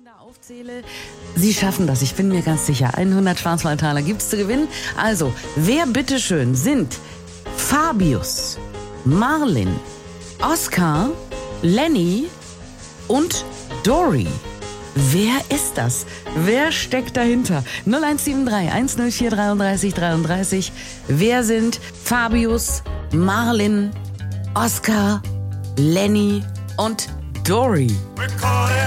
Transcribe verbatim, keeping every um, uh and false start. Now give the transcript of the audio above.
nacheinander aufzähle, Sie schaffen das, ich bin mir ganz sicher. hundert Schwarzwaldtaler gibt's zu gewinnen. Also, wer bitteschön sind Fabius, Marlin, Oskar, Lenny und Dory? Wer ist das? Wer steckt dahinter? null eins sieben drei, eins null vier, dreiunddreißig, dreiunddreißig. Wer sind Fabius, Marlin, Oskar, Lenny und Dory?